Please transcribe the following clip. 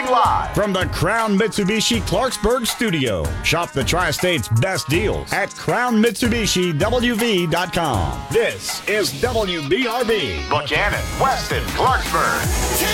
Broadcasting live from the Crown Mitsubishi Clarksburg studio. Shop the Tri-State's best deals at crownmitsubishiwv.com. This is WBRB. Buchanan, Weston, Clarksburg.